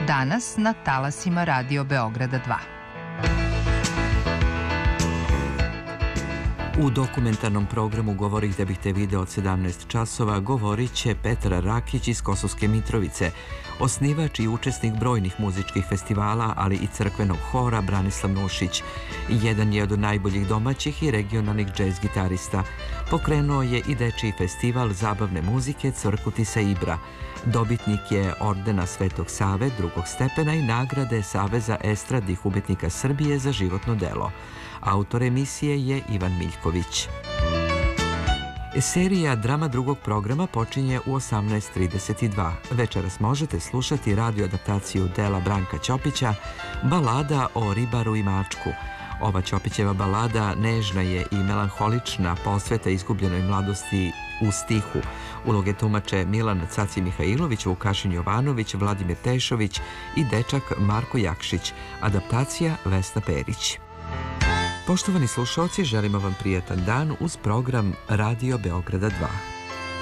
danas na talasima Radio Beograda 2. U dokumentarnom programu Govorih da bih te video od 17 časova govorit će Petar Rakić iz Kosovske Mitrovice, osnivač i učesnik brojnih muzičkih festivala, ali i crkvenog hora Branislav Nušić. Jedan je od najboljih domaćih i regionalnih džez gitarista. Pokrenuo je i dečiji festival zabavne muzike Cvrkutisa Ibra. Dobitnik je ordena Svetog Save drugog stepena i nagrade Saveza estradnih umetnika Srbije za životno delo. Autor emisije je Ivan Miljković. Serija drama drugog programa počinje u 18:32. Večeras možete slušati radio adaptaciju dela Branka Ćopića Balada o ribaru i mačku. Ova Ćopićeva balada nežna je i melanholična, posveta izgubljenoj mladosti u stihu. Uloge tumače Milan Caci Mihajlović, Vukašin Jovanović, Vladimir Tešović i dečak Marko Jakšić. Adaptacija Vesna Perić. Poštovani slušalci, želimo vam prijatan dan uz program Radio Beograda 2.